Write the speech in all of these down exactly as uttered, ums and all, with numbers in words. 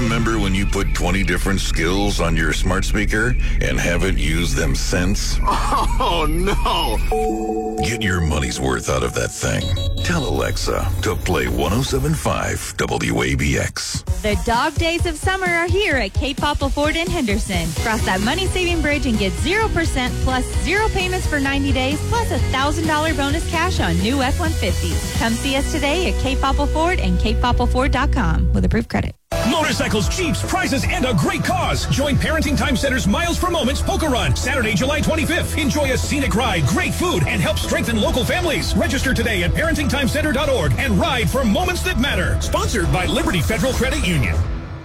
Remember when you put twenty different skills on your smart speaker and haven't used them since? Oh, no. Get your money's worth out of that thing. Tell Alexa to play one oh seven point five W A B X. The dog days of summer are here at Cape Popple Ford in Henderson. Cross that money-saving bridge and get zero percent plus zero payments for ninety days plus a one thousand dollars bonus cash on new F one fifties. Come see us today at Cape Popple Ford and cape popple ford dot com with approved credit. Motorcycles, Jeeps, prizes, and a great cause. Join Parenting Time Center's Miles for Moments Polka Run, Saturday, July twenty-fifth. Enjoy a scenic ride, great food, and help strengthen local families. Register today at parenting time center dot org and ride for moments that matter. Sponsored by Liberty Federal Credit Union.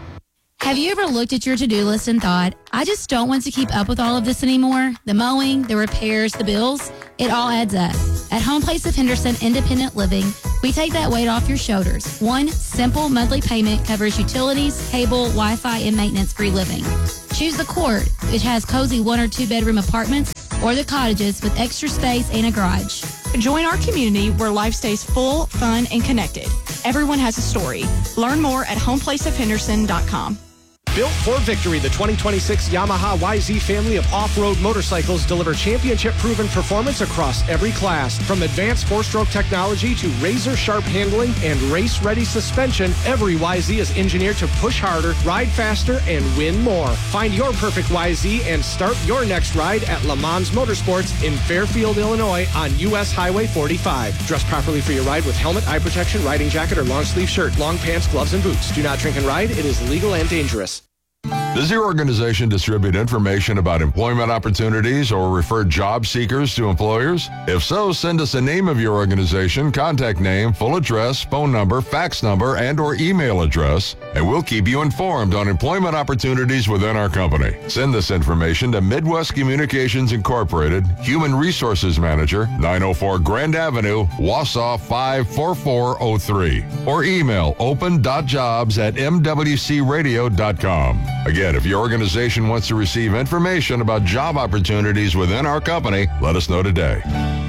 Have you ever looked at your to-do list and thought, I just don't want to keep up with all of this anymore? The mowing, the repairs, the bills, it all adds up. At Home Place of Henderson Independent Living, we take that weight off your shoulders. One simple monthly payment covers utilities, cable, Wi-Fi, and maintenance-free living. Choose the Court, which has cozy one or two bedroom apartments, or the cottages with extra space and a garage. Join our community where life stays full, fun, and connected. Everyone has a story. Learn more at home place of henderson dot com. Built for victory, the twenty twenty-six Yamaha Y Z family of off-road motorcycles deliver championship-proven performance across every class. From advanced four-stroke technology to razor-sharp handling and race-ready suspension, every Y Z is engineered to push harder, ride faster, and win more. Find your perfect Y Z and start your next ride at Le Mans Motorsports in Fairfield, Illinois on U S Highway forty-five. Dress properly for your ride with helmet, eye protection, riding jacket, or long-sleeve shirt, long pants, gloves, and boots. Do not drink and ride. It is illegal and dangerous. Does your organization distribute information about employment opportunities or refer job seekers to employers? If so, send us the name of your organization, contact name, full address, phone number, fax number, and or email address, and we'll keep you informed on employment opportunities within our company. Send this information to Midwest Communications Incorporated, Human Resources Manager, nine oh four Grand Avenue, Wausau five four four oh three, or email open dot jobs at m w c radio dot com. Again, if your organization wants to receive information about job opportunities within our company, let us know today.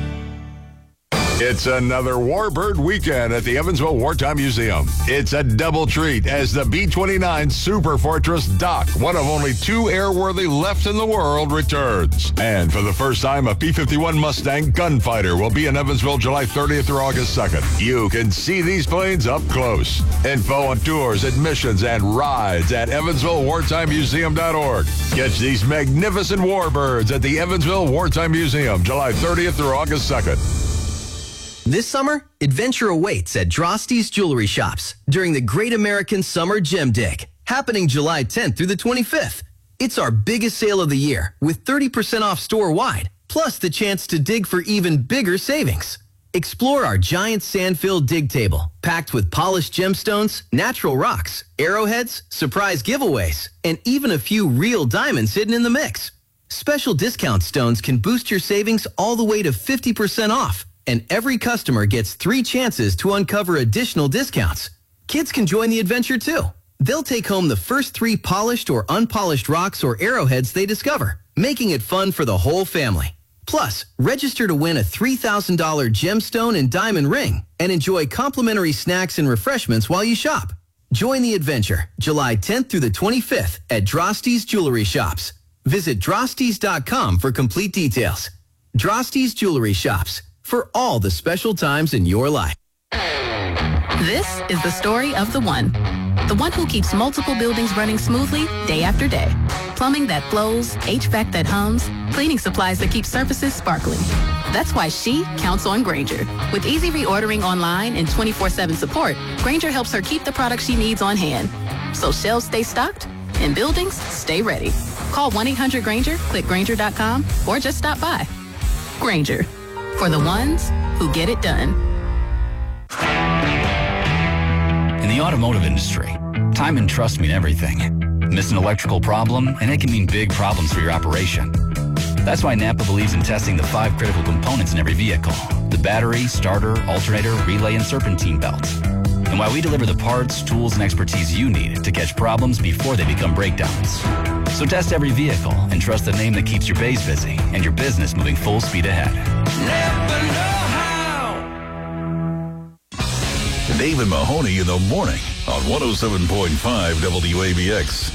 It's another Warbird weekend at the Evansville Wartime Museum. It's a double treat as the B twenty-nine Super Fortress Doc, one of only two airworthy left in the world, returns. And for the first time, a P fifty-one Mustang Gunfighter will be in Evansville July thirtieth through August second. You can see these planes up close. Info on tours, admissions, and rides at evansville wartime museum dot org. Catch these magnificent Warbirds at the Evansville Wartime Museum July thirtieth through August second. This summer, adventure awaits at Drosty's Jewelry Shops during the Great American Summer Gem Dig, happening July tenth through the twenty-fifth. It's our biggest sale of the year with thirty percent off store-wide, plus the chance to dig for even bigger savings. Explore our giant sand-filled dig table, packed with polished gemstones, natural rocks, arrowheads, surprise giveaways, and even a few real diamonds hidden in the mix. Special discount stones can boost your savings all the way to fifty percent off. And every customer gets three chances to uncover additional discounts. Kids can join the adventure too. They'll take home the first three polished or unpolished rocks or arrowheads they discover, making it fun for the whole family. Plus, register to win a three thousand dollars gemstone and diamond ring and enjoy complimentary snacks and refreshments while you shop. Join the adventure July tenth through the twenty-fifth at Drosty's Jewelry Shops. Visit drostys dot com for complete details. Drosty's Jewelry Shops, for all the special times in your life. This is the story of the one. The one who keeps multiple buildings running smoothly day after day. Plumbing that flows, H V A C that hums, cleaning supplies that keep surfaces sparkling. That's why she counts on Grainger. With easy reordering online and twenty-four seven support, Grainger helps her keep the products she needs on hand. So shelves stay stocked and buildings stay ready. Call one eight hundred Grainger, click Grainger dot com, or just stop by. Grainger. For the ones who get it done. In the automotive industry, time and trust mean everything. Miss an electrical problem, and it can mean big problems for your operation. That's why Napa believes in testing the five critical components in every vehicle: the battery, starter, alternator, relay, and serpentine belts. And why we deliver the parts, tools, and expertise you need to catch problems before they become breakdowns. So test every vehicle and trust the name that keeps your bays busy and your business moving full speed ahead. Never know how. Dave and Mahoney in the morning on one oh seven point five W A B X.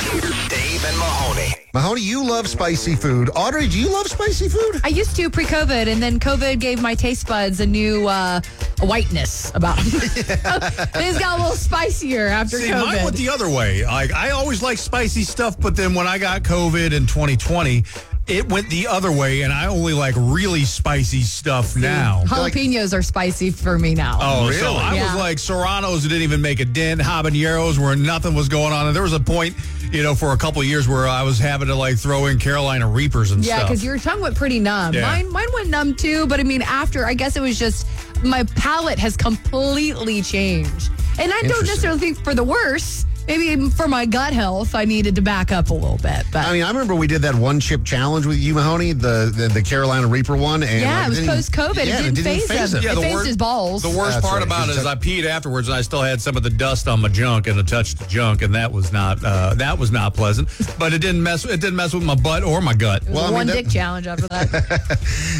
Dave and Mahoney. Mahoney, you love spicy food. Audrey, do you love spicy food? I used to pre-COVID, and then COVID gave my taste buds a new uh, whiteness about them. Things got a little spicier after See, COVID. mine went the other way. Like, I always like spicy stuff, but then when I got COVID in twenty twenty, it went the other way, and I only like really spicy stuff now. Jalapenos are spicy for me now. Oh, really? So I Yeah. was like Serranos that didn't even make a dent, habaneros where nothing was going on. And there was a point, you know, for a couple of years where I was having to like throw in Carolina Reapers and Yeah, stuff. because your tongue went pretty numb. Yeah. Mine, mine went numb too, but I mean, after, I guess it was just, my palate has completely changed. And I don't Interesting. necessarily think for the worse. Maybe for my gut health, I needed to back up a little bit. But I mean, I remember we did that one chip challenge with you, Mahoney, the the, the Carolina Reaper one. And yeah, like, it was didn't- post-COVID. Yeah, it didn't phase him. Yeah, it the phased wor- his balls. The worst That's part right. about it It's is a- I peed afterwards, and I still had some of the dust on my junk and a touch of junk, and that was not uh, that was not pleasant. But it didn't mess it didn't mess with my butt or my gut. It was Well, I a mean, one that- dick challenge after that.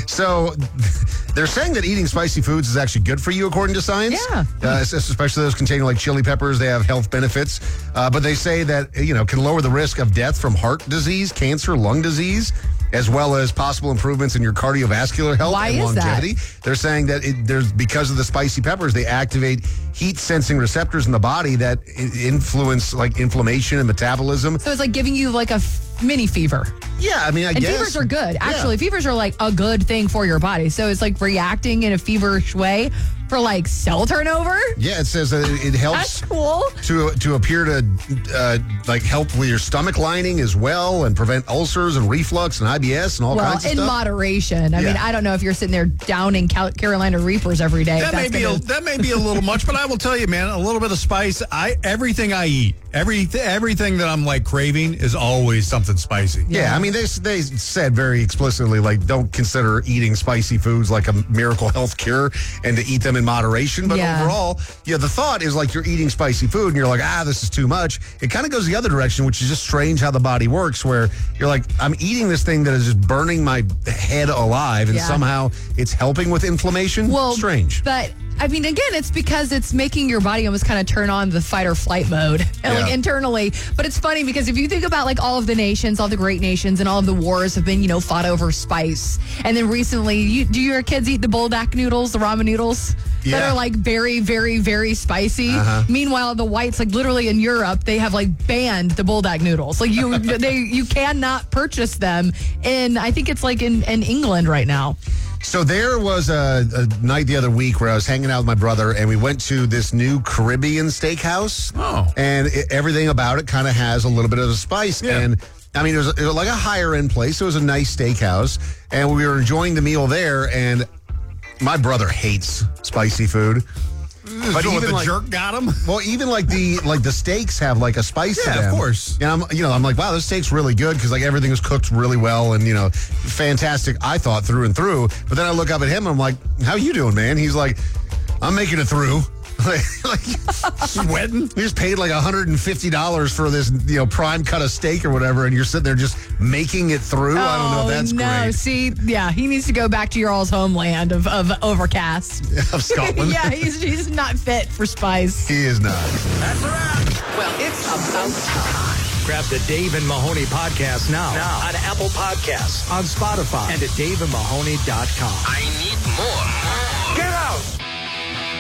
So they're saying that eating spicy foods is actually good for you, according to science. Yeah. Uh, especially those containing like chili peppers. They have health benefits. Uh, but they say that, you know, can lower the risk of death from heart disease, cancer, lung disease, as well as possible improvements in your cardiovascular health Why and is that? longevity. They're saying that it, there's because of the spicy peppers, they activate heat-sensing receptors in the body that i- influence like inflammation and metabolism. So it's like giving you like a f- mini fever. Yeah, I mean, I and guess. fevers are good. Actually, Yeah. fevers are like a good thing for your body. So it's like reacting in a feverish way for like cell turnover. Yeah, it says that it, it helps That's cool. to to appear to uh, like help with your stomach lining as well and prevent ulcers and reflux and I B S and all Well, kinds of in stuff. moderation. I mean, Yeah. I don't know if you're sitting there downing Cal- Carolina Reapers every day. That may That's be a, gonna- that may be a little much, but I will tell you, man, a little bit of spice. I everything I eat, every everything that I'm like craving is always something spicy. Yeah, I mean, they they said very explicitly, like, don't consider eating spicy foods like a miracle health cure and to eat them in moderation. But Yeah. overall, yeah, the thought is like you're eating spicy food and you're like, ah, this is too much. It kind of goes the other direction, which is just strange how the body works, where you're like, I'm eating this thing that is just burning my head alive, and Yeah. somehow it's helping with inflammation. Well, strange. But I mean, again, it's because it's making your body almost kind of turn on the fight or flight mode, and like Yeah. internally. But it's funny because if you think about like all of the nations, all the great nations, and all of the wars have been, you know, fought over spice. And then recently, you, do your kids eat the buldak noodles, the ramen noodles? That Yeah. are like very, very, very spicy. Uh-huh. Meanwhile, the whites, like literally in Europe, they have like banned the buldak noodles. Like you, they, you cannot purchase them in. I think it's like in, in England right now. So there was a, a night the other week where I was hanging out with my brother, and we went to this new Caribbean steakhouse. Oh. And it, everything about it kind of has a little bit of a spice. Yeah. And I mean, it was, it was like a higher end place. It was a nice steakhouse, and we were enjoying the meal there. And my brother hates spicy food. But even the like, jerk got him. Well, even like the like the steaks have like a spice Yeah, to of them. course. And I'm you know I'm like, wow, this steak's really good because like everything was cooked really well and you know fantastic. I thought through and through. But then I look up at him and I'm like, how you doing, man? He's like, I'm making it through. like, like Sweating. We just paid like one hundred fifty dollars for this, you know, prime cut of steak or whatever, and you're sitting there just making it through. I don't know if that's Oh, no. great. See, yeah, he needs to go back to your all's homeland of, of Overcast. Of Scotland. yeah, he's, he's not fit for spice. He is not. That's a wrap. Well, it's about time. Grab the Dave and Mahoney podcast now, now on Apple Podcasts, on Spotify, and at dave and mahoney dot com. I need more.